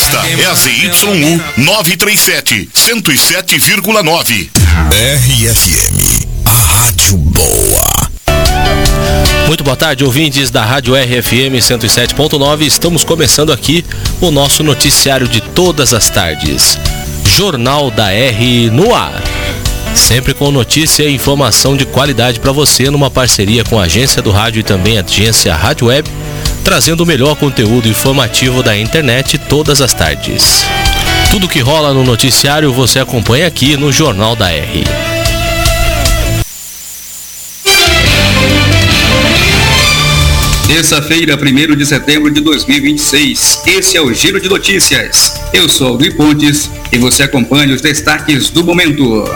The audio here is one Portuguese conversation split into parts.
Esta é a ZYU 937, 107,9. RFM, a rádio boa. Muito boa tarde, ouvintes da Rádio RFM 107.9. Estamos começando aqui o nosso noticiário de todas as tardes. Jornal da R no ar. Sempre com notícia e informação de qualidade para você, numa parceria com a Agência do Rádio e também a Agência Rádio Web, trazendo o melhor conteúdo informativo da internet todas as tardes. Tudo que rola no noticiário você acompanha aqui no Jornal da R. Terça-feira, 1º de setembro de 2026. Esse é o Giro de Notícias. Eu sou Aldrin Pontes e você acompanha os destaques do momento.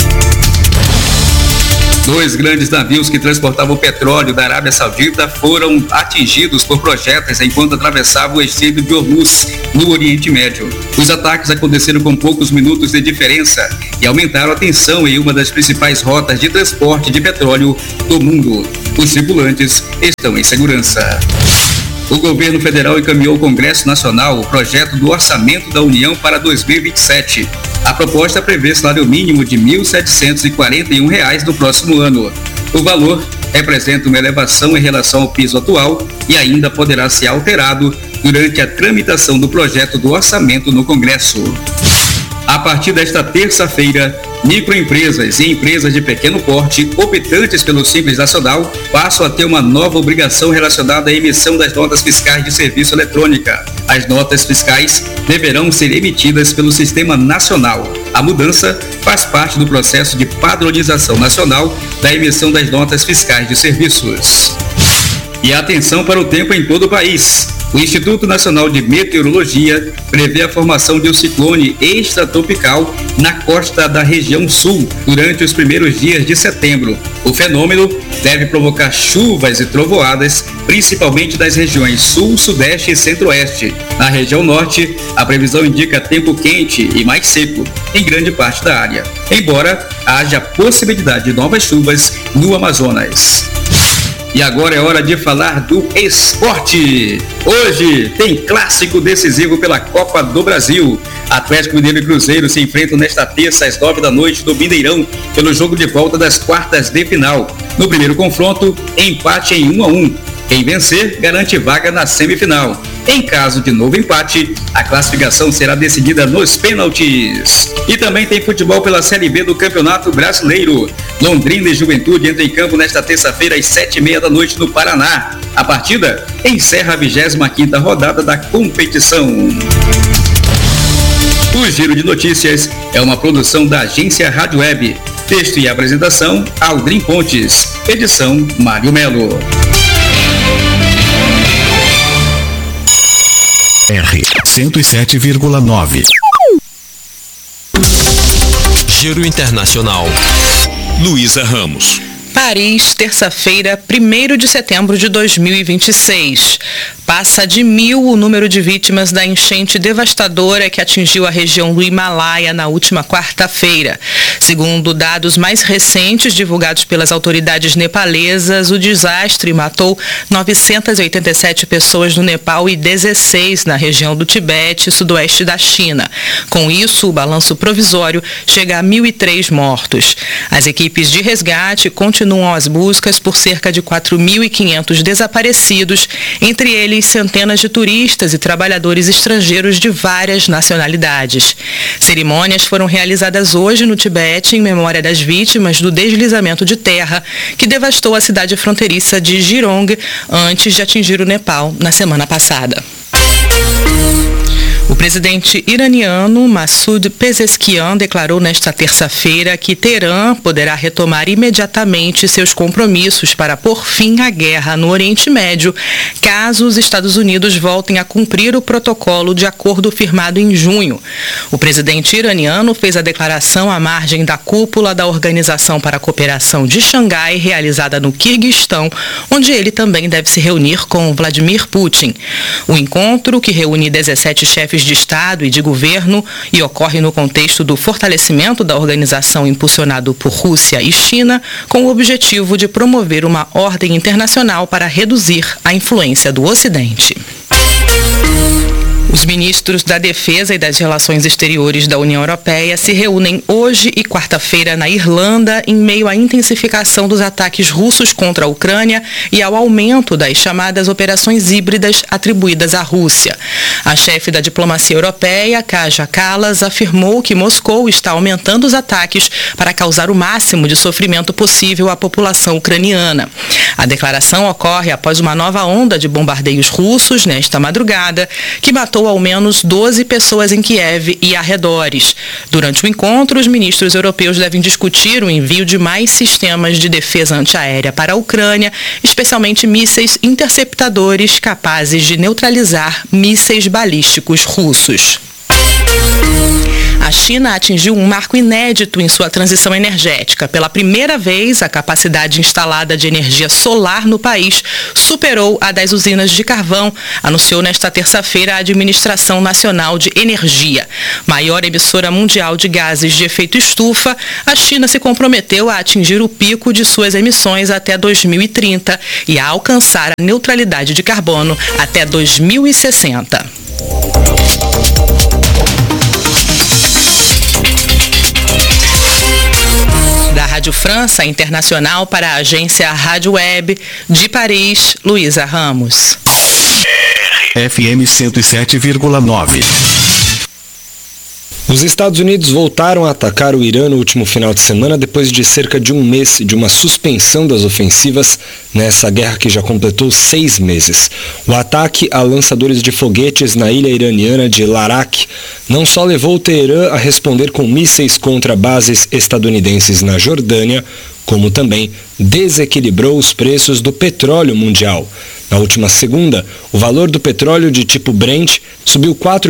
2 grandes navios que transportavam petróleo da Arábia Saudita foram atingidos por projéteis enquanto atravessavam o Estreito de Hormuz, no Oriente Médio. Os ataques aconteceram com poucos minutos de diferença e aumentaram a tensão em uma das principais rotas de transporte de petróleo do mundo. Os tripulantes estão em segurança. O governo federal encaminhou ao Congresso Nacional o projeto do Orçamento da União para 2027. A proposta prevê salário mínimo de R$ 1.741 no próximo ano. O valor representa uma elevação em relação ao piso atual e ainda poderá ser alterado durante a tramitação do projeto do orçamento no Congresso. A partir desta terça-feira, microempresas e empresas de pequeno porte optantes pelo Simples Nacional passam a ter uma nova obrigação relacionada à emissão das notas fiscais de serviço eletrônica. As notas fiscais deverão ser emitidas pelo Sistema Nacional. A mudança faz parte do processo de padronização nacional da emissão das notas fiscais de serviços. E atenção para o tempo em todo o país. O Instituto Nacional de Meteorologia prevê a formação de um ciclone extratropical na costa da região sul durante os primeiros dias de setembro. O fenômeno deve provocar chuvas e trovoadas, principalmente das regiões sul, sudeste e centro-oeste. Na região norte, a previsão indica tempo quente e mais seco em grande parte da área, embora haja possibilidade de novas chuvas no Amazonas. E agora é hora de falar do esporte. Hoje tem clássico decisivo pela Copa do Brasil. Atlético Mineiro e Cruzeiro se enfrentam nesta terça às 9 da noite no Mineirão pelo jogo de volta das quartas de final. No primeiro confronto, empate em 1-1. Quem vencer garante vaga na semifinal. Em caso de novo empate, a classificação será decidida nos pênaltis. E também tem futebol pela Série B do Campeonato Brasileiro. Londrina e Juventude entram em campo nesta terça-feira às 7h30 da noite no Paraná. A partida encerra a 25ª rodada da competição. O Giro de Notícias é uma produção da Agência Rádio Web. Texto e apresentação, Aldrin Pontes. Edição, Mário Melo. R 107,9. Giro Internacional. Luísa Ramos. Paris, terça-feira, 1º de setembro de 2026. Passa de 1.000 o número de vítimas da enchente devastadora que atingiu a região do Himalaia na última quarta-feira. Segundo dados mais recentes divulgados pelas autoridades nepalesas, o desastre matou 987 pessoas no Nepal e 16 na região do Tibete, sudoeste da China. Com isso, o balanço provisório chega a 1.003 mortos. As equipes de resgate continuam as buscas por cerca de 4.500 desaparecidos, entre eles centenas de turistas e trabalhadores estrangeiros de várias nacionalidades. Cerimônias foram realizadas hoje no Tibete em memória das vítimas do deslizamento de terra que devastou a cidade fronteiriça de Jirong antes de atingir o Nepal na semana passada. O presidente iraniano Massoud Pezeshkian declarou nesta terça-feira que Teherã poderá retomar imediatamente seus compromissos para pôr fim à guerra no Oriente Médio, caso os Estados Unidos voltem a cumprir o protocolo de acordo firmado em junho. O presidente iraniano fez a declaração à margem da cúpula da Organização para a Cooperação de Xangai, realizada no Quirguistão, onde ele também deve se reunir com Vladimir Putin. O encontro, que reúne 17 chefes de Estado e de governo e ocorre no contexto do fortalecimento da organização impulsionado por Rússia e China, com o objetivo de promover uma ordem internacional para reduzir a influência do Ocidente. Os ministros da Defesa e das Relações Exteriores da União Europeia se reúnem hoje e quarta-feira na Irlanda em meio à intensificação dos ataques russos contra a Ucrânia e ao aumento das chamadas operações híbridas atribuídas à Rússia. A chefe da diplomacia europeia, Kaja Kallas, afirmou que Moscou está aumentando os ataques para causar o máximo de sofrimento possível à população ucraniana. A declaração ocorre após uma nova onda de bombardeios russos nesta madrugada, que matou ao menos 12 pessoas em Kiev e arredores. Durante o encontro, os ministros europeus devem discutir o envio de mais sistemas de defesa antiaérea para a Ucrânia, especialmente mísseis interceptadores capazes de neutralizar mísseis balísticos russos. A China atingiu um marco inédito em sua transição energética. Pela primeira vez, a capacidade instalada de energia solar no país superou a das usinas de carvão, anunciou nesta terça-feira a Administração Nacional de Energia. Maior emissora mundial de gases de efeito estufa, a China se comprometeu a atingir o pico de suas emissões até 2030 e a alcançar a neutralidade de carbono até 2060. Da Rádio França Internacional para a agência Rádio Web de Paris, Luísa Ramos. FM 107,9. Os Estados Unidos voltaram a atacar o Irã no último final de semana depois de cerca de um mês de uma suspensão das ofensivas nessa guerra que já completou 6 meses. O ataque a lançadores de foguetes na ilha iraniana de Larak não só levou o Teherã a responder com mísseis contra bases estadunidenses na Jordânia, como também desequilibrou os preços do petróleo mundial. Na última segunda, o valor do petróleo de tipo Brent subiu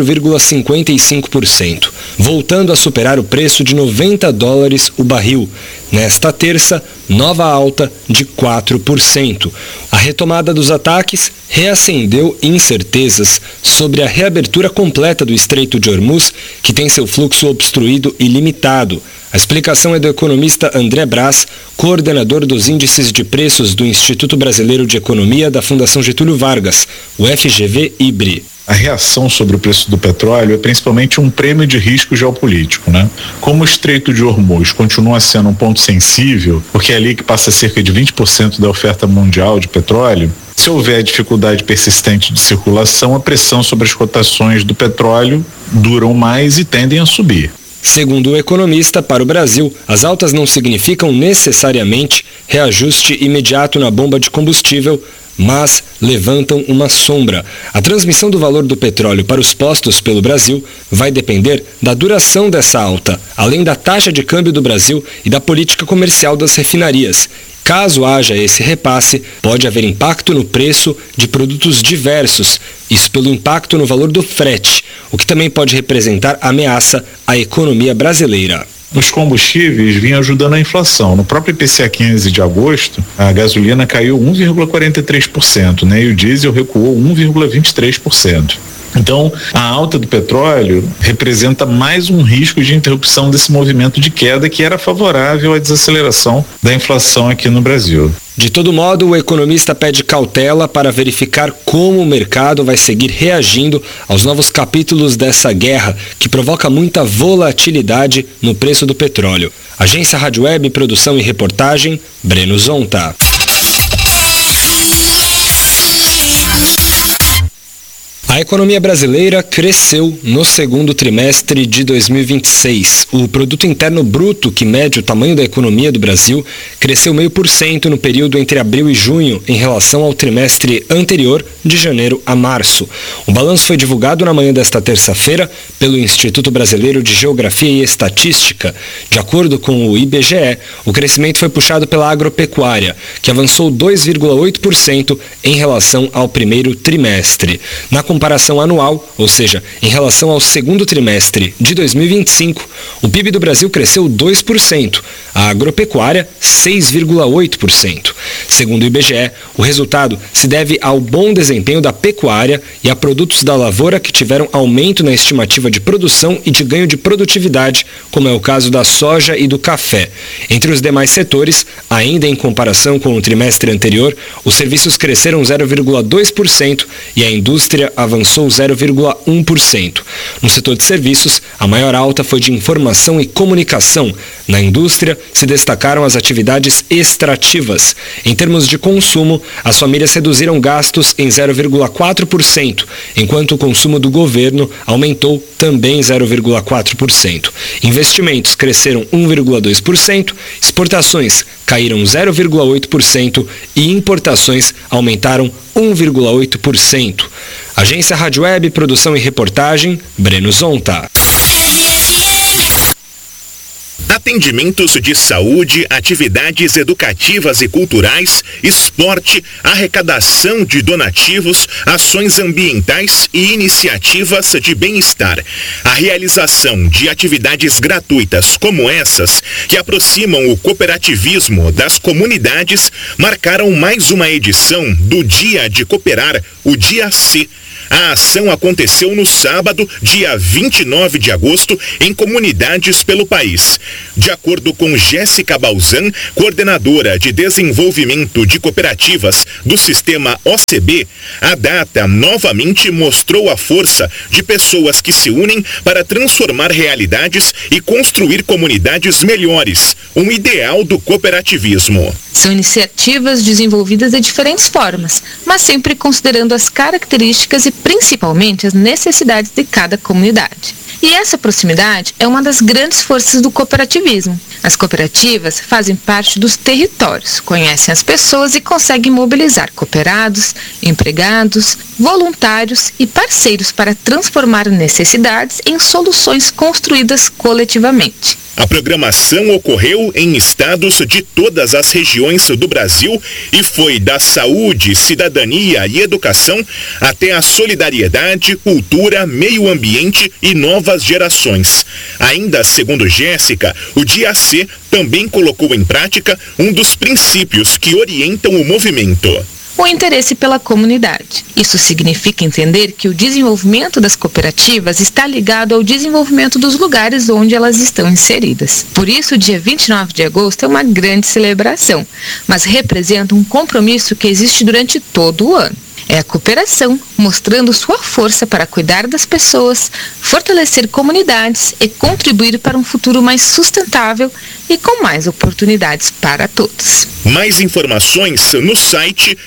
4,55%, voltando a superar o preço de $90 o barril. Nesta terça, nova alta de 4%. A retomada dos ataques reacendeu incertezas sobre a reabertura completa do Estreito de Hormuz, que tem seu fluxo obstruído e limitado. A explicação é do economista André Brás, coordenador dos índices de preços do Instituto Brasileiro de Economia da Fundação Getúlio Vargas, o FGV-IBRE. A reação sobre o preço do petróleo é principalmente um prêmio de risco geopolítico, né? Como o Estreito de Hormuz continua sendo um ponto sensível, porque é ali que passa cerca de 20% da oferta mundial de petróleo, se houver dificuldade persistente de circulação, a pressão sobre as cotações do petróleo duram mais e tendem a subir. Segundo o economista, para o Brasil, as altas não significam necessariamente reajuste imediato na bomba de combustível, mas levantam uma sombra. A transmissão do valor do petróleo para os postos pelo Brasil vai depender da duração dessa alta, além da taxa de câmbio do Brasil e da política comercial das refinarias. Caso haja esse repasse, pode haver impacto no preço de produtos diversos, isso pelo impacto no valor do frete, o que também pode representar ameaça à economia brasileira. Os combustíveis vinham ajudando a inflação. No próprio IPCA 15 de agosto, a gasolina caiu 1,43%, né? E o diesel recuou 1,23%. Então, a alta do petróleo representa mais um risco de interrupção desse movimento de queda que era favorável à desaceleração da inflação aqui no Brasil. De todo modo, o economista pede cautela para verificar como o mercado vai seguir reagindo aos novos capítulos dessa guerra, que provoca muita volatilidade no preço do petróleo. Agência Rádio Web, produção e reportagem, Breno Zonta. A economia brasileira cresceu no segundo trimestre de 2026. O produto interno bruto, que mede o tamanho da economia do Brasil, cresceu 0,5% no período entre abril e junho, em relação ao trimestre anterior, de janeiro a março. O balanço foi divulgado na manhã desta terça-feira pelo Instituto Brasileiro de Geografia e Estatística. De acordo com o IBGE, o crescimento foi puxado pela agropecuária, que avançou 2,8% em relação ao primeiro trimestre. Na comparação anual, ou seja, em relação ao segundo trimestre de 2025, o PIB do Brasil cresceu 2%, a agropecuária 6,8%. Segundo o IBGE, o resultado se deve ao bom desempenho da pecuária e a produtos da lavoura que tiveram aumento na estimativa de produção e de ganho de produtividade, como é o caso da soja e do café. Entre os demais setores, ainda em comparação com o trimestre anterior, os serviços cresceram 0,2% e a indústria avançou avançou 0,1%. No setor de serviços, a maior alta foi de informação e comunicação. Na indústria, se destacaram as atividades extrativas. Em termos de consumo, as famílias reduziram gastos em 0,4%, enquanto o consumo do governo aumentou também 0,4%. Investimentos cresceram 1,2%, exportações caíram 0,8% e importações aumentaram 1,8%. Agência Rádio Web, produção e reportagem, Breno Zonta. Atendimentos de saúde, atividades educativas e culturais, esporte, arrecadação de donativos, ações ambientais e iniciativas de bem-estar. A realização de atividades gratuitas como essas, que aproximam o cooperativismo das comunidades, marcaram mais uma edição do Dia de Cooperar, o Dia C. A ação aconteceu no sábado, dia 29 de agosto, em comunidades pelo país. De acordo com Jéssica Balzan, coordenadora de desenvolvimento de cooperativas do sistema OCB, a data novamente mostrou a força de pessoas que se unem para transformar realidades e construir comunidades melhores, um ideal do cooperativismo. São iniciativas desenvolvidas de diferentes formas, mas sempre considerando as características e principalmente as necessidades de cada comunidade. E essa proximidade é uma das grandes forças do cooperativismo. As cooperativas fazem parte dos territórios, conhecem as pessoas e conseguem mobilizar cooperados, empregados, voluntários e parceiros para transformar necessidades em soluções construídas coletivamente. A programação ocorreu em estados de todas as regiões do Brasil e foi da saúde, cidadania e educação até a solidariedade, cultura, meio ambiente e novas gerações. Ainda segundo Jéssica, o Dia C também colocou em prática um dos princípios que orientam o movimento. O interesse pela comunidade. Isso significa entender que o desenvolvimento das cooperativas está ligado ao desenvolvimento dos lugares onde elas estão inseridas. Por isso, o dia 29 de agosto é uma grande celebração, mas representa um compromisso que existe durante todo o ano. É a cooperação, mostrando sua força para cuidar das pessoas, fortalecer comunidades e contribuir para um futuro mais sustentável e com mais oportunidades para todos. Mais informações no site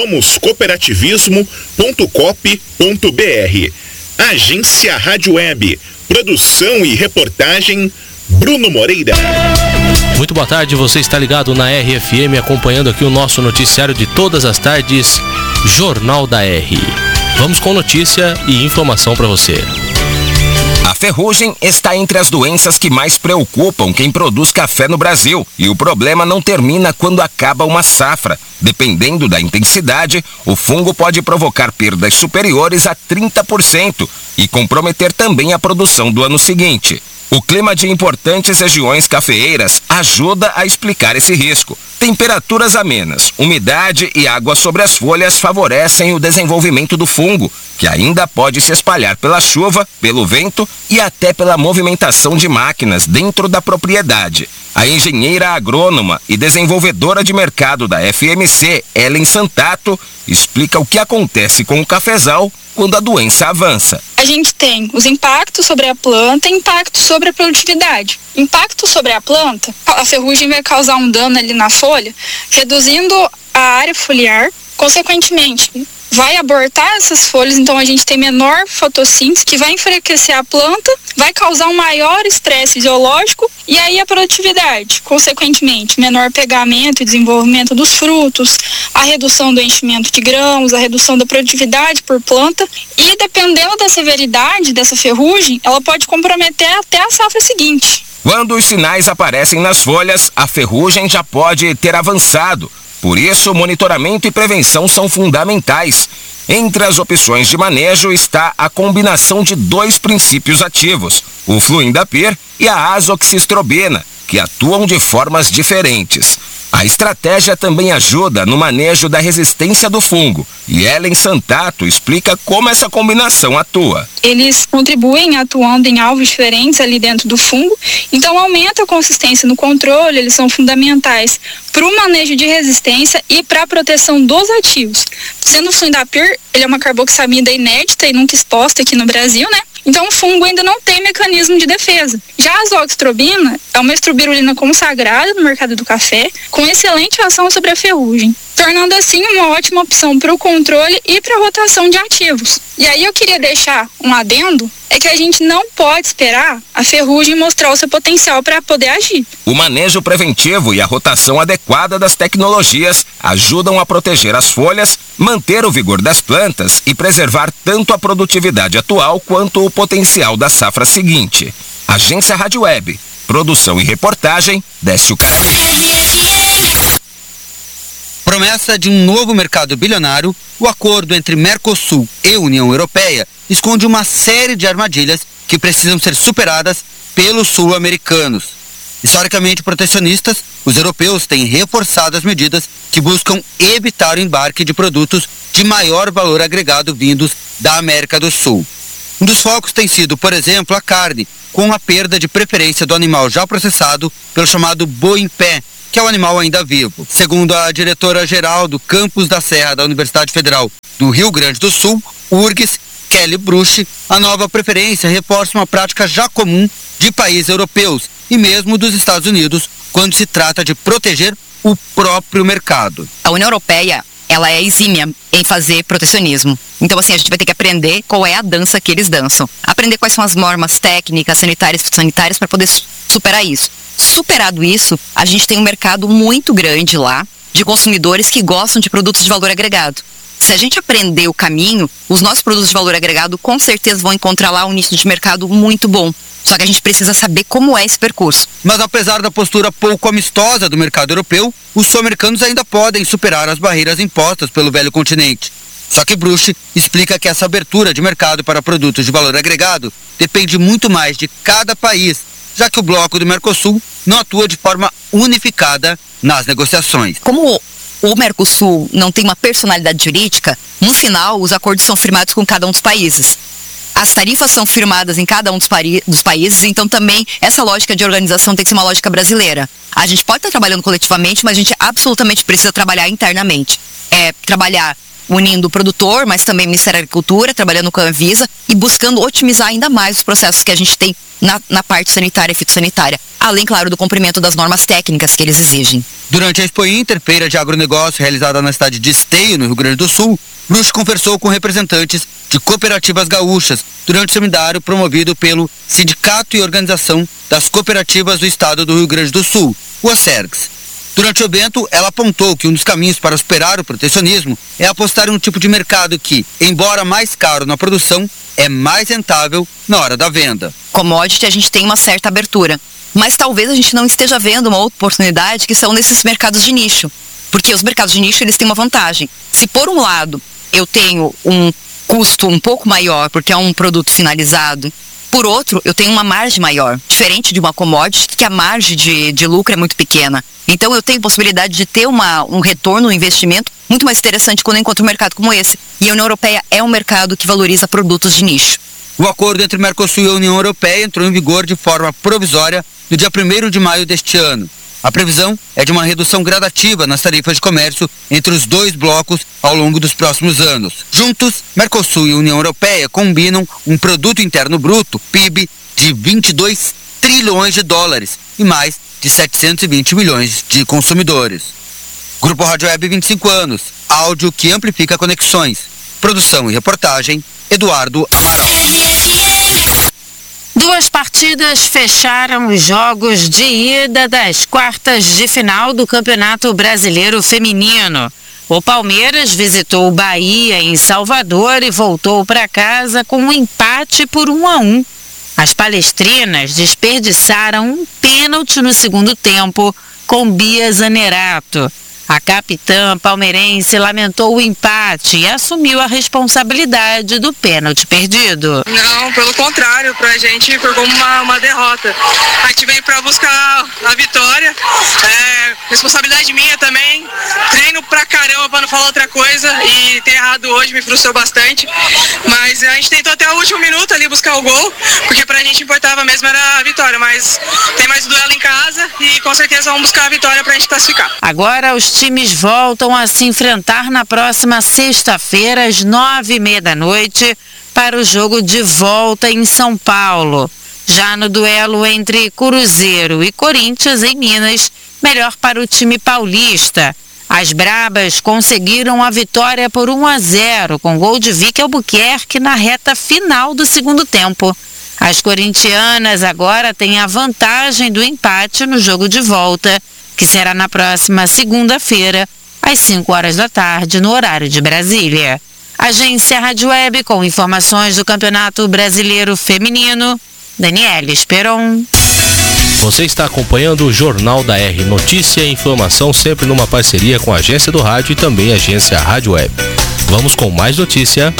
somoscooperativismo.coop.br. Agência Rádio Web. Produção e reportagem, Bruno Moreira. Muito boa tarde, você está ligado na RFM, acompanhando aqui o nosso noticiário de todas as tardes, Jornal da R. Vamos com notícia e informação para você. A ferrugem está entre as doenças que mais preocupam quem produz café no Brasil. E o problema não termina quando acaba uma safra. Dependendo da intensidade, o fungo pode provocar perdas superiores a 30% e comprometer também a produção do ano seguinte. O clima de importantes regiões cafeeiras ajuda a explicar esse risco. Temperaturas amenas, umidade e água sobre as folhas favorecem o desenvolvimento do fungo, que ainda pode se espalhar pela chuva, pelo vento e até pela movimentação de máquinas dentro da propriedade. A engenheira agrônoma e desenvolvedora de mercado da FMC, Ellen Santato, explica o que acontece com o cafezal quando a doença avança. A gente tem os impactos sobre a planta e impactos sobre a produtividade. Impacto sobre a planta, a ferrugem vai causar um dano ali na folha, reduzindo a área foliar, consequentemente vai abortar essas folhas, então a gente tem menor fotossíntese, que vai enfraquecer a planta, vai causar um maior estresse geológico e aí a produtividade, consequentemente, menor pegamento e desenvolvimento dos frutos, a redução do enchimento de grãos, a redução da produtividade por planta e dependendo da severidade dessa ferrugem, ela pode comprometer até a safra seguinte. Quando os sinais aparecem nas folhas, a ferrugem já pode ter avançado. Por isso, monitoramento e prevenção são fundamentais. Entre as opções de manejo está a combinação de 2 princípios ativos, o fluindapyr e a azoxystrobina, que atuam de formas diferentes. A estratégia também ajuda no manejo da resistência do fungo. E Ellen Santato explica como essa combinação atua. Eles contribuem atuando em alvos diferentes ali dentro do fungo, então aumenta a consistência no controle, eles são fundamentais para o manejo de resistência e para a proteção dos ativos. Sendo o fluindapyr, ele é uma carboxamida inédita e nunca exposta aqui no Brasil, né? Então o fungo ainda não tem mecanismo de defesa. Já a azoxastrobina é uma estrobirulina consagrada no mercado do café, com excelente ação sobre a ferrugem, tornando assim uma ótima opção para o controle e para a rotação de ativos. E aí eu queria deixar um adendo, é que a gente não pode esperar a ferrugem mostrar o seu potencial para poder agir. O manejo preventivo e a rotação adequada das tecnologias ajudam a proteger as folhas, manter o vigor das plantas e preservar tanto a produtividade atual quanto o potencial da safra seguinte. Agência Rádio Web. Produção e reportagem, Décio Carai. Promessa de um novo mercado bilionário, o acordo entre Mercosul e União Europeia esconde uma série de armadilhas que precisam ser superadas pelos sul-americanos. Historicamente protecionistas, os europeus têm reforçado as medidas que buscam evitar o embarque de produtos de maior valor agregado vindos da América do Sul. Um dos focos tem sido, por exemplo, a carne, com a perda de preferência do animal já processado pelo chamado boi em pé, que é o animal ainda vivo. Segundo a diretora-geral do Campus da Serra da Universidade Federal do Rio Grande do Sul, URGS, Kelly Bruch, a nova preferência reforça uma prática já comum de países europeus e mesmo dos Estados Unidos quando se trata de proteger o próprio mercado. A União Europeia, ela é exímia em fazer protecionismo. Então, assim, a gente vai ter que aprender qual é a dança que eles dançam. Aprender quais são as normas técnicas, sanitárias e fitossanitárias para poder superar isso. Superado isso, a gente tem um mercado muito grande lá de consumidores que gostam de produtos de valor agregado. Se a gente aprender o caminho, os nossos produtos de valor agregado com certeza vão encontrar lá um nicho de mercado muito bom. Só que a gente precisa saber como é esse percurso. Mas apesar da postura pouco amistosa do mercado europeu, os sul-americanos ainda podem superar as barreiras impostas pelo velho continente. Só que Bruch explica que essa abertura de mercado para produtos de valor agregado depende muito mais de cada país, já que o bloco do Mercosul não atua de forma unificada nas negociações. Como o Mercosul não tem uma personalidade jurídica, no final os acordos são firmados com cada um dos países. As tarifas são firmadas em cada um dos países, então também essa lógica de organização tem que ser uma lógica brasileira. A gente pode estar trabalhando coletivamente, mas a gente absolutamente precisa trabalhar internamente. Trabalhar unindo o produtor, mas também o Ministério da Agricultura, trabalhando com a Anvisa e buscando otimizar ainda mais os processos que a gente tem na parte sanitária e fitossanitária, além, claro, do cumprimento das normas técnicas que eles exigem. Durante a Expo Inter, feira de agronegócio realizada na cidade de Esteio, no Rio Grande do Sul, Bruch conversou com representantes de cooperativas gaúchas durante o seminário promovido pelo Sindicato e Organização das Cooperativas do Estado do Rio Grande do Sul, o ACERGS. Durante o evento, ela apontou que um dos caminhos para superar o protecionismo é apostar em um tipo de mercado que, embora mais caro na produção, é mais rentável na hora da venda. Commodity, a gente tem uma certa abertura, mas talvez a gente não esteja vendo uma outra oportunidade que são nesses mercados de nicho, porque os mercados de nicho eles têm uma vantagem. Se por um lado eu tenho um custo um pouco maior porque é um produto finalizado, por outro, eu tenho uma margem maior, diferente de uma commodity que a margem de lucro é muito pequena. Então eu tenho possibilidade de ter um retorno no investimento muito mais interessante quando eu encontro um mercado como esse. E a União Europeia é um mercado que valoriza produtos de nicho. O acordo entre Mercosul e a União Europeia entrou em vigor de forma provisória no dia 1º de maio deste ano. A previsão é de uma redução gradativa nas tarifas de comércio entre os dois blocos ao longo dos próximos anos. Juntos, Mercosul e União Europeia combinam um produto interno bruto, PIB, de 22 trilhões de dólares e mais de 720 milhões de consumidores. Grupo Rádio Web 25 anos, áudio que amplifica conexões. Produção e reportagem, Eduardo Amaral. 2 partidas fecharam os jogos de ida das quartas de final do Campeonato Brasileiro Feminino. O Palmeiras visitou o Bahia em Salvador e voltou para casa com um empate por 1-1. As palestrinas desperdiçaram um pênalti no segundo tempo com Bia Zanerato. A capitã palmeirense lamentou o empate e assumiu a responsabilidade do pênalti perdido. Não, pelo contrário, pra gente foi como uma derrota. A gente veio pra buscar a vitória, responsabilidade minha também, treino pra caramba pra não falar outra coisa e ter errado hoje me frustrou bastante, mas a gente tentou até o último minuto ali buscar o gol, porque pra gente importava mesmo era a vitória, mas tem mais duelo em casa e com certeza vamos buscar a vitória pra gente classificar. Agora os times voltam a se enfrentar na próxima sexta-feira às 9h30 da noite para o jogo de volta em São Paulo. Já no duelo entre Cruzeiro e Corinthians em Minas, melhor para o time paulista. As Brabas conseguiram a vitória por 1-0 com gol de Vicky Albuquerque na reta final do segundo tempo. As corintianas agora têm a vantagem do empate no jogo de volta, que será na próxima segunda-feira, às 5h da tarde, no horário de Brasília. Agência Rádio Web com informações do Campeonato Brasileiro Feminino, Daniela Esperon. Você está acompanhando o Jornal da R, notícia e informação sempre numa parceria com a Agência do Rádio e também a Agência Rádio Web. Vamos com mais notícia.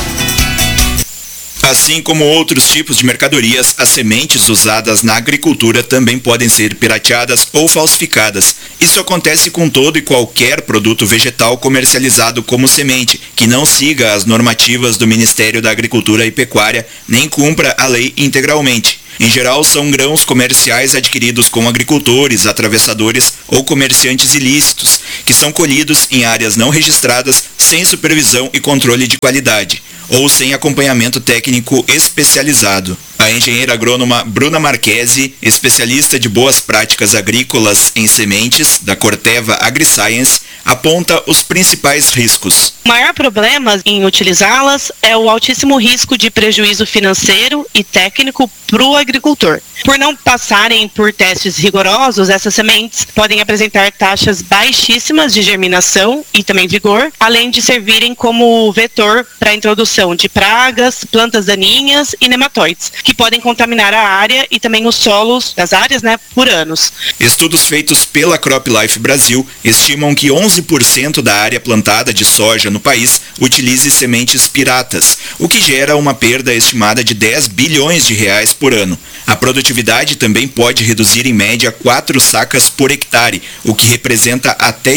Assim como outros tipos de mercadorias, as sementes usadas na agricultura também podem ser pirateadas ou falsificadas. Isso acontece com todo e qualquer produto vegetal comercializado como semente, que não siga as normativas do Ministério da Agricultura e Pecuária, nem cumpra a lei integralmente. Em geral, são grãos comerciais adquiridos com agricultores, atravessadores ou comerciantes ilícitos, que são colhidos em áreas não registradas, sem supervisão e controle de qualidade, ou sem acompanhamento técnico especializado. A engenheira agrônoma Bruna Marquesi, especialista de boas práticas agrícolas em sementes da Corteva AgriScience, aponta os principais riscos. O maior problema em utilizá-las é o altíssimo risco de prejuízo financeiro e técnico para o agricultor. Por não passarem por testes rigorosos, essas sementes podem apresentar taxas baixíssimas de germinação e também vigor, além de servirem como vetor para a introdução de pragas, plantas daninhas e nematóides, que podem contaminar a área e também os solos das áreas, por anos. Estudos feitos pela CropLife Brasil estimam que 11% da área plantada de soja no país utilize sementes piratas, o que gera uma perda estimada de 10 bilhões de reais por ano. A produtividade também pode reduzir em média 4 sacas por hectare, o que representa até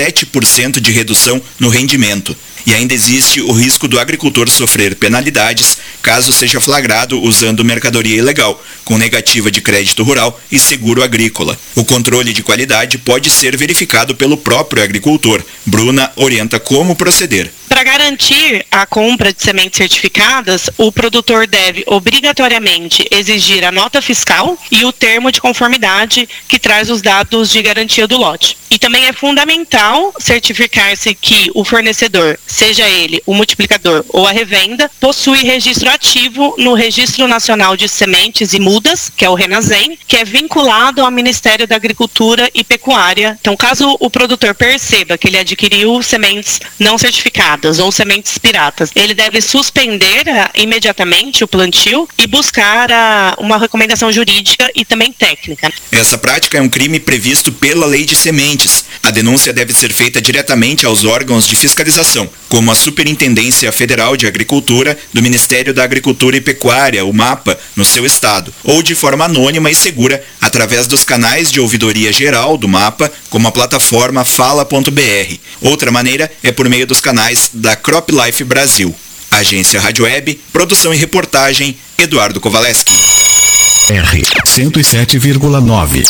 17% de redução no rendimento. E ainda existe o risco do agricultor sofrer penalidades caso seja flagrado usando mercadoria ilegal, com negativa de crédito rural e seguro agrícola. O controle de qualidade pode ser verificado pelo próprio agricultor. Bruna orienta como proceder. Para garantir a compra de sementes certificadas, o produtor deve obrigatoriamente exigir a nota fiscal e o termo de conformidade que traz os dados de garantia do lote. E também é fundamental certificar-se que o fornecedor, seja ele o multiplicador ou a revenda, possui registro ativo no Registro Nacional de Sementes e Mudas, que é o RENASEM, que é vinculado ao Ministério da Agricultura e Pecuária. Então, caso o produtor perceba que ele adquiriu sementes não certificadas ou sementes piratas, ele deve suspender imediatamente o plantio e buscar uma recomendação jurídica e também técnica. Essa prática é um crime previsto pela Lei de Sementes. A denúncia deve ser feita diretamente aos órgãos de fiscalização, como a Superintendência Federal de Agricultura do Ministério da Agricultura e Pecuária, o MAPA, no seu estado, ou de forma anônima e segura, através dos canais de ouvidoria geral do MAPA, como a plataforma fala.br. Outra maneira é por meio dos canais da CropLife Brasil. Agência Rádio Web, produção e reportagem, Eduardo Kovaleski. R 107,9.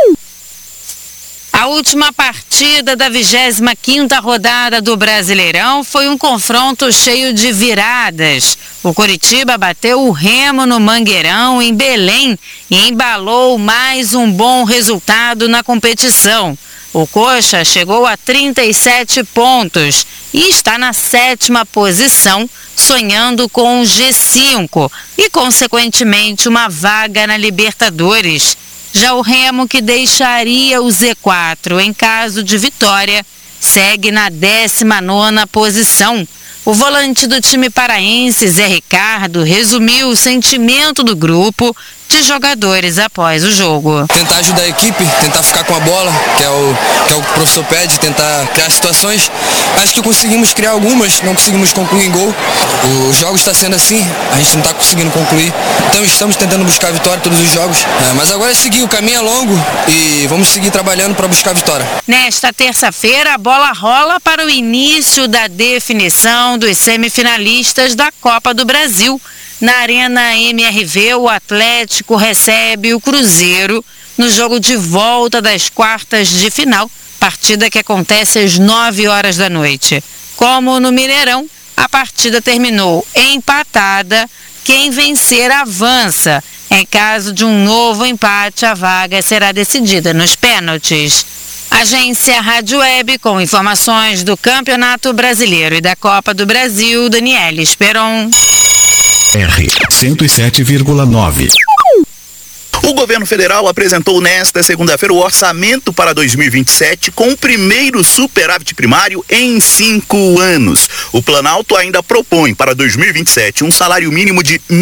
A última partida da 25ª rodada do Brasileirão foi um confronto cheio de viradas. O Coritiba bateu o Remo no Mangueirão, em Belém, e embalou mais um bom resultado na competição. O Coxa chegou a 37 pontos e está na 7ª posição, sonhando com o G5 e, consequentemente, uma vaga na Libertadores. Já o Remo, que deixaria o Z4 em caso de vitória, segue na 19ª posição. O volante do time paraense, Zé Ricardo, resumiu o sentimento do grupo de jogadores após o jogo. Tentar ajudar a equipe, tentar ficar com a bola, que é o professor pede, tentar criar situações. Acho que conseguimos criar algumas, não conseguimos concluir em gol. O jogo está sendo assim, a gente não está conseguindo concluir. Então estamos tentando buscar a vitória todos os jogos. Mas agora é seguir, o caminho é longo e vamos seguir trabalhando para buscar a vitória. Nesta terça-feira, a bola rola para o início da definição dos semifinalistas da Copa do Brasil. Na Arena MRV, o Atlético recebe o Cruzeiro no jogo de volta das quartas de final, partida que acontece às 9 horas da noite. Como no Mineirão, a partida terminou empatada. Quem vencer avança. Em caso de um novo empate, a vaga será decidida nos pênaltis. Agência Rádio Web, com informações do Campeonato Brasileiro e da Copa do Brasil, Daniela Esperon. R 107,9. O governo federal apresentou nesta segunda-feira o orçamento para 2027 com o primeiro superávit primário em 5 anos. O Planalto ainda propõe para 2027 um salário mínimo de R$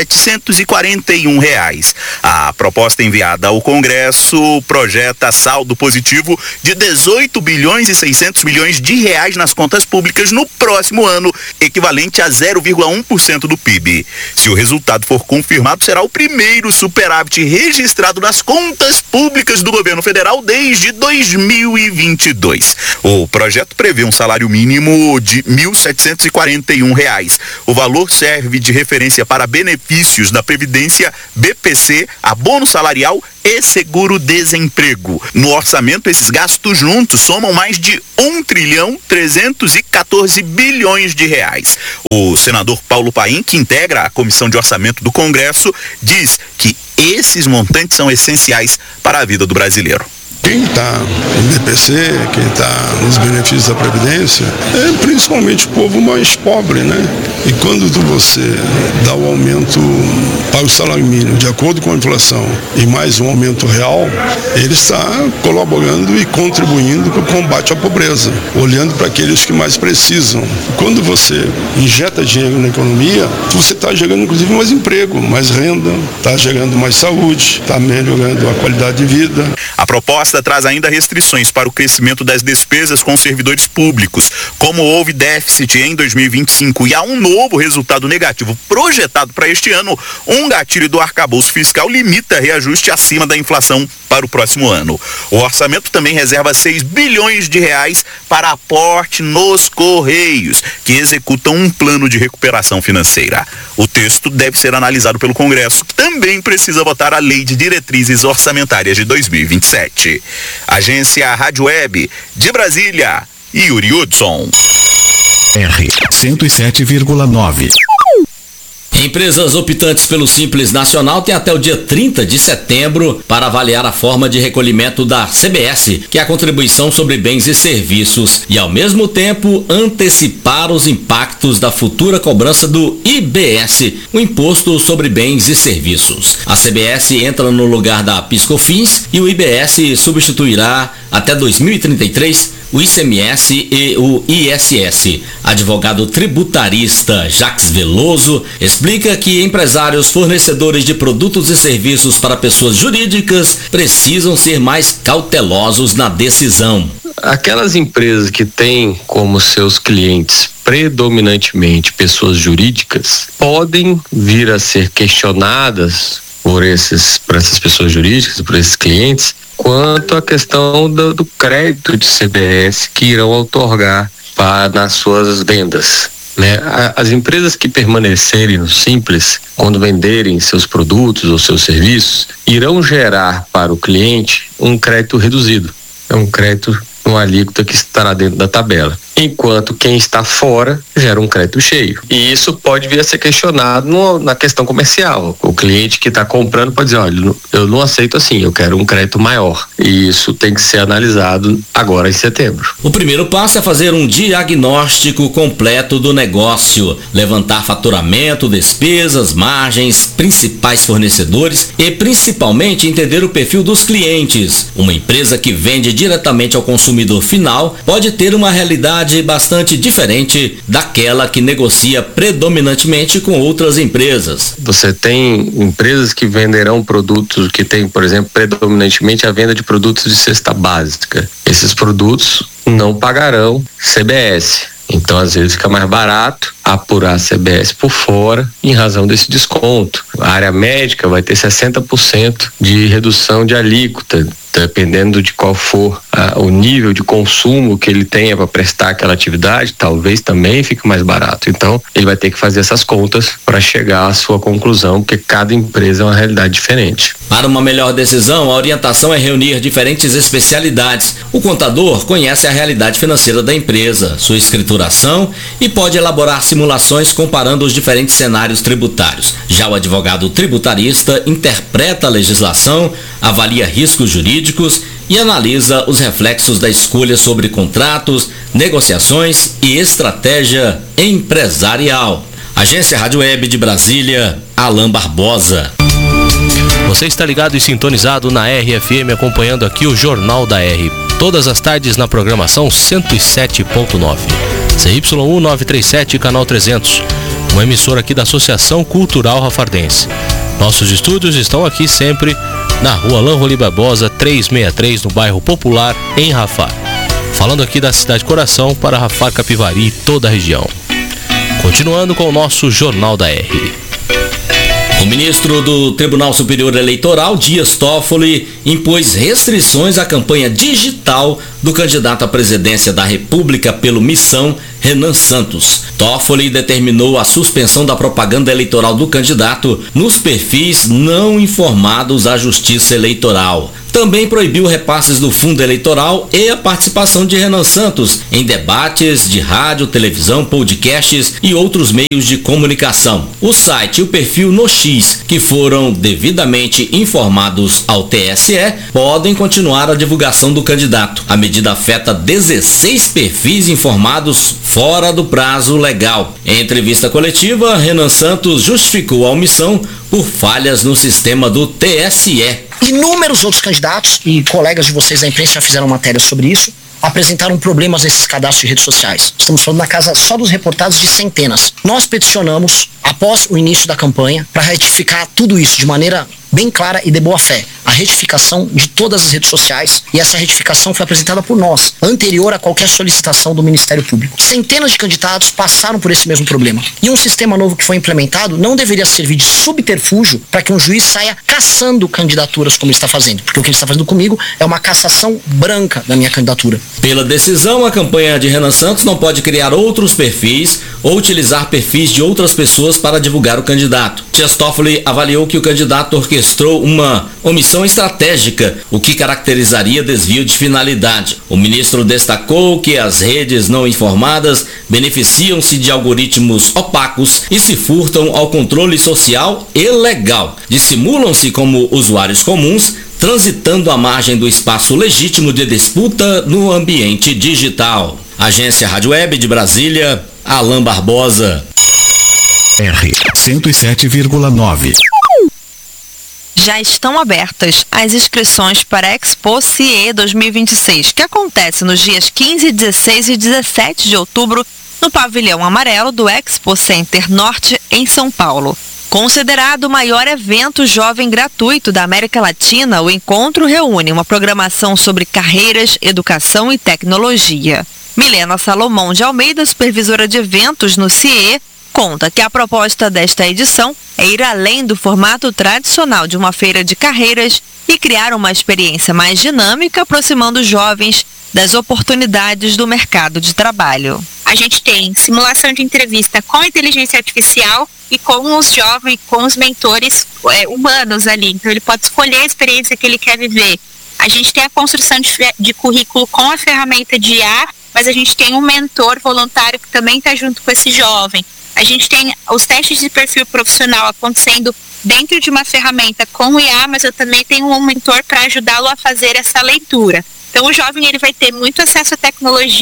1.741. A proposta enviada ao Congresso projeta saldo positivo de 18 bilhões e 600 milhões de reais nas contas públicas no próximo ano, equivalente a 0,1% do PIB. Se o resultado for confirmado, será o primeiro superávit registrado nas contas públicas do governo federal desde 2022. O projeto prevê um salário mínimo de R$ 1.741. O valor serve de referência para benefícios da Previdência, BPC, abono salarial e seguro-desemprego. No orçamento, esses gastos juntos somam mais de 1.314 bilhões de reais. O senador Paulo Paim, que integra a Comissão de Orçamento do Congresso, diz que esses montantes são essenciais para a vida do brasileiro. Quem está no BPC, quem está nos benefícios da Previdência, é principalmente o povo mais pobre, né? E quando você dá o aumento para o salário mínimo de acordo com a inflação e mais um aumento real, ele está colaborando e contribuindo para o combate à pobreza, olhando para aqueles que mais precisam. Quando você injeta dinheiro na economia, você está gerando inclusive mais emprego, mais renda, está gerando mais saúde, está melhorando a qualidade de vida. A proposta traz ainda restrições para o crescimento das despesas com servidores públicos. Como houve déficit em 2025 e há um novo resultado negativo projetado para este ano, um gatilho do arcabouço fiscal limita reajuste acima da inflação para o próximo ano. O orçamento também reserva 6 bilhões de reais para aporte nos Correios, que executam um plano de recuperação financeira. O texto deve ser analisado pelo Congresso, que também precisa votar a Lei de Diretrizes Orçamentárias de 2027. Agência Rádio Web, de Brasília, Yuri Hudson. R 107,9. Empresas optantes pelo Simples Nacional têm até o dia 30 de setembro para avaliar a forma de recolhimento da CBS, que é a contribuição sobre bens e serviços, e ao mesmo tempo antecipar os impactos da futura cobrança do IBS, o Imposto sobre Bens e Serviços. A CBS entra no lugar da PiscoFins e o IBS substituirá até 2033 o ICMS e o ISS. Advogado tributarista Jacques Veloso explica que empresários fornecedores de produtos e serviços para pessoas jurídicas precisam ser mais cautelosos na decisão. Aquelas empresas que têm como seus clientes predominantemente pessoas jurídicas podem vir a ser questionadas por essas pessoas jurídicas, por esses clientes, quanto à questão do crédito de CBS que irão outorgar nas suas vendas, né? As empresas que permanecerem no Simples, quando venderem seus produtos ou seus serviços, irão gerar para o cliente um crédito reduzido. É um crédito uma alíquota que estará dentro da tabela. Enquanto quem está fora gera um crédito cheio. E isso pode vir a ser questionado na questão comercial. O cliente que está comprando pode dizer, olha, eu não aceito assim, eu quero um crédito maior. E isso tem que ser analisado agora em setembro. O primeiro passo é fazer um diagnóstico completo do negócio, levantar faturamento, despesas, margens, principais fornecedores e principalmente entender o perfil dos clientes. Uma empresa que vende diretamente ao consumidor final pode ter uma realidade realidade bastante diferente daquela que negocia predominantemente com outras empresas. Você tem empresas que venderão produtos que tem, por exemplo, predominantemente a venda de produtos de cesta básica. Esses produtos não pagarão CBS. Então, às vezes, fica mais barato apurar a CBS por fora em razão desse desconto. A área médica vai ter 60% de redução de alíquota, dependendo de qual for o nível de consumo que ele tenha para prestar aquela atividade, talvez também fique mais barato. Então, ele vai ter que fazer essas contas para chegar à sua conclusão, porque cada empresa é uma realidade diferente. Para uma melhor decisão, a orientação é reunir diferentes especialidades. O contador conhece a realidade financeira da empresa, sua escrituração e pode elaborar simulações comparando os diferentes cenários tributários. Já o advogado tributarista interpreta a legislação, avalia riscos jurídicos e analisa os reflexos da escolha sobre contratos, negociações e estratégia empresarial. Agência Rádio Web de Brasília, Alain Barbosa. Você está ligado e sintonizado na RFM, acompanhando aqui o Jornal da R. Todas as tardes na programação 107.9. CY1 937, canal 300. Uma emissora aqui da Associação Cultural Rafardense. Nossos estúdios estão aqui sempre na rua Alain Roli Barbosa, 363, no bairro Popular, em Rafar. Falando aqui da cidade Coração para Rafar, Capivari e toda a região. Continuando com o nosso Jornal da R. O ministro do Tribunal Superior Eleitoral, Dias Toffoli, impôs restrições à campanha digital do candidato à presidência da República pelo Missão, Renan Santos. Toffoli determinou a suspensão da propaganda eleitoral do candidato nos perfis não informados à Justiça Eleitoral. Também proibiu repasses do fundo eleitoral e a participação de Renan Santos em debates de rádio, televisão, podcasts e outros meios de comunicação. O site e o perfil No X, que foram devidamente informados ao TSE, podem continuar a divulgação do candidato. A medida afeta 16 perfis informados fora do prazo legal. Em entrevista coletiva, Renan Santos justificou a omissão por falhas no sistema do TSE. Inúmeros outros candidatos e colegas de vocês da imprensa já fizeram matéria sobre isso, apresentaram problemas nesses cadastros de redes sociais. Estamos falando na casa só dos reportados de centenas. Nós peticionamos, após o início da campanha, para retificar tudo isso de maneira bem clara e de boa fé. A retificação de todas as redes sociais, e essa retificação foi apresentada por nós, anterior a qualquer solicitação do Ministério Público. Centenas de candidatos passaram por esse mesmo problema. E um sistema novo que foi implementado não deveria servir de subterfúgio para que um juiz saia caçando candidaturas como ele está fazendo. Porque o que ele está fazendo comigo é uma cassação branca da minha candidatura. Pela decisão, a campanha de Renan Santos não pode criar outros perfis ou utilizar perfis de outras pessoas para divulgar o candidato. Dias Toffoli avaliou que o candidato orquestrou uma omissão estratégica, o que caracterizaria desvio de finalidade. O ministro destacou que as redes não informadas beneficiam-se de algoritmos opacos e se furtam ao controle social e legal. Dissimulam-se como usuários comuns, transitando à margem do espaço legítimo de disputa no ambiente digital. Agência Rádio Web de Brasília, Alain Barbosa. R 107,9. Já estão abertas as inscrições para a Expo CIE 2026, que acontece nos dias 15, 16 e 17 de outubro no pavilhão amarelo do Expo Center Norte, em São Paulo. Considerado o maior evento jovem gratuito da América Latina, o encontro reúne uma programação sobre carreiras, educação e tecnologia. Milena Salomão de Almeida, supervisora de eventos no CIE, conta que a proposta desta edição é ir além do formato tradicional de uma feira de carreiras e criar uma experiência mais dinâmica, aproximando os jovens das oportunidades do mercado de trabalho. A gente tem simulação de entrevista com inteligência artificial e com os jovens, com os mentores humanos ali. Então ele pode escolher a experiência que ele quer viver. A gente tem a construção de currículo com a ferramenta de IA, mas a gente tem um mentor voluntário que também está junto com esse jovem. A gente tem os testes de perfil profissional acontecendo dentro de uma ferramenta com o IA, mas eu também tenho um mentor para ajudá-lo a fazer essa leitura. Então o jovem ele vai ter muito acesso à tecnologia,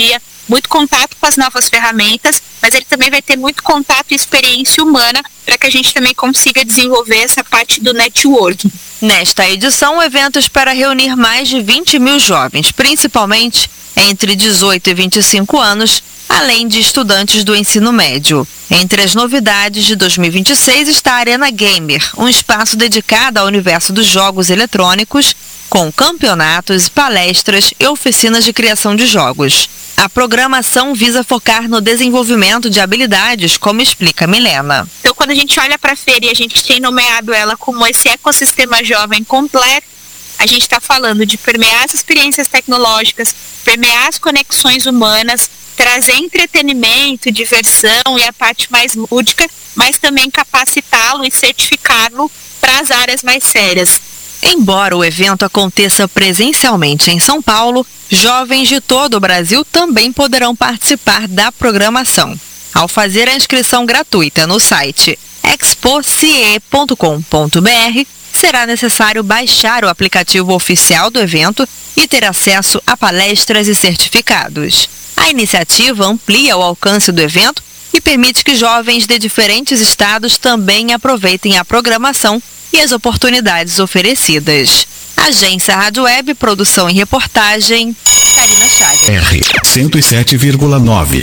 muito contato com as novas ferramentas, mas ele também vai ter muito contato e experiência humana para que a gente também consiga desenvolver essa parte do networking. Nesta edição, o evento espera reunir mais de 20 mil jovens, principalmente entre 18 e 25 anos, além de estudantes do ensino médio. Entre as novidades de 2026 está a Arena Gamer, um espaço dedicado ao universo dos jogos eletrônicos, com campeonatos, palestras e oficinas de criação de jogos. A programação visa focar no desenvolvimento de habilidades, como explica Milena. Então, quando a gente olha para a feira e a gente tem nomeado ela como esse ecossistema jovem completo, a gente está falando de permear as experiências tecnológicas, permear as conexões humanas, trazer entretenimento, diversão e a parte mais lúdica, mas também capacitá-lo e certificá-lo para as áreas mais sérias. Embora o evento aconteça presencialmente em São Paulo, jovens de todo o Brasil também poderão participar da programação. Ao fazer a inscrição gratuita no site expocie.com.br, será necessário baixar o aplicativo oficial do evento e ter acesso a palestras e certificados. A iniciativa amplia o alcance do evento e permite que jovens de diferentes estados também aproveitem a programação e as oportunidades oferecidas. Agência Rádio Web, produção e reportagem, Karina Chagas. R 107,9.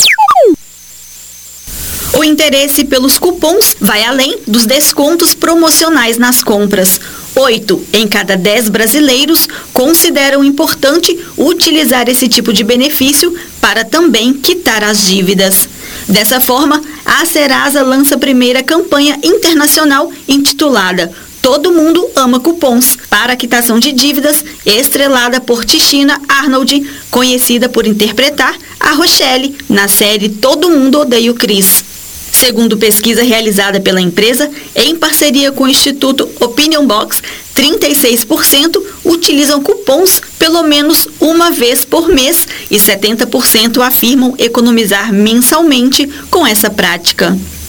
O interesse pelos cupons vai além dos descontos promocionais nas compras. 8 em cada 10 brasileiros consideram importante utilizar esse tipo de benefício para também quitar as dívidas. Dessa forma, a Serasa lança a primeira campanha internacional intitulada Todo Mundo Ama Cupons, para a quitação de dívidas, estrelada por Tichina Arnold, conhecida por interpretar a Rochelle na série Todo Mundo Odeia o Chris. Segundo pesquisa realizada pela empresa, em parceria com o Instituto Opinion Box, 36% utilizam cupons pelo menos uma vez por mês e 70% afirmam economizar mensalmente com essa prática.